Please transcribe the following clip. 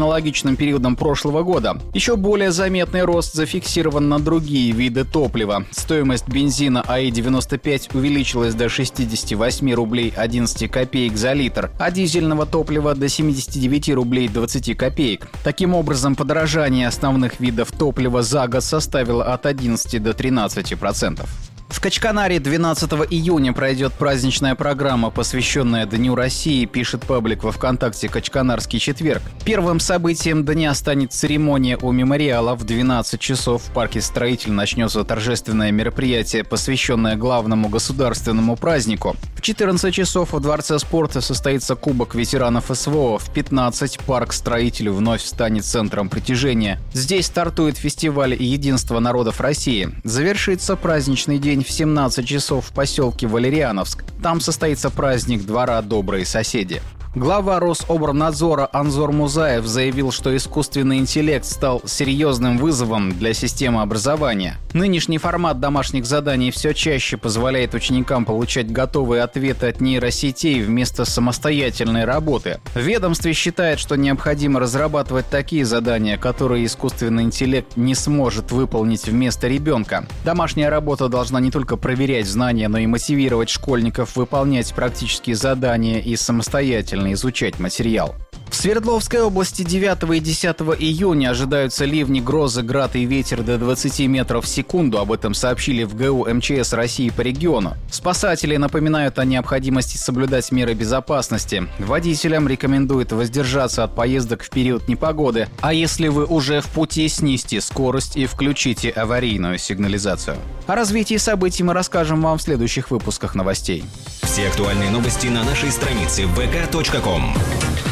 с аналогичным периодом прошлого года. Еще более заметный рост зафиксирован на другие виды топлива. Стоимость бензина АИ-95 увеличилась до 68 рублей 11 копеек за литр, а дизельного топлива до 79 рублей 20 копеек. Таким образом, подорожание основных видов топлива за год составило от 11 до 13%. В Качканаре 12 июня пройдет праздничная программа, посвященная Дню России, пишет паблик во ВКонтакте «Качканарский четверг». Первым событием дня станет церемония у мемориала. В 12 часов в парке «Строитель» начнется торжественное мероприятие, посвященное главному государственному празднику. В 14 часов в Дворце спорта состоится Кубок ветеранов СВО. В 15 парк «Строитель» вновь станет центром притяжения. Здесь стартует фестиваль «Единство народов России». Завершится праздничный день в 17 часов в поселке Валериановск. Там состоится праздник двора «Добрые соседи». Глава Рособорнадзора Анзор Музаев заявил, что искусственный интеллект стал серьезным вызовом для системы образования. Нынешний формат домашних заданий все чаще позволяет ученикам получать готовые ответы от нейросетей вместо самостоятельной работы. В ведомстве считают, что необходимо разрабатывать такие задания, которые искусственный интеллект не сможет выполнить вместо ребенка. Домашняя работа должна не только проверять знания, но и мотивировать школьников выполнять практические задания и самостоятельно изучать материал. В Свердловской области 9 и 10 июня ожидаются ливни, грозы, град и ветер до 20 метров в секунду. Об этом сообщили в ГУ МЧС России по региону. Спасатели напоминают о необходимости соблюдать меры безопасности. Водителям рекомендуют воздержаться от поездок в период непогоды. А если вы уже в пути, снизьте скорость и включите аварийную сигнализацию. О развитии событий мы расскажем вам в следующих выпусках новостей. Все актуальные новости на нашей странице vk.com.